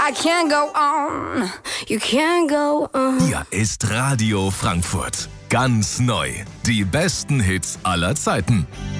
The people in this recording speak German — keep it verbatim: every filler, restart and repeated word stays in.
I can't go on, you can't go on. Hier ist Radio Frankfurt. Ganz neu. Die besten Hits aller Zeiten.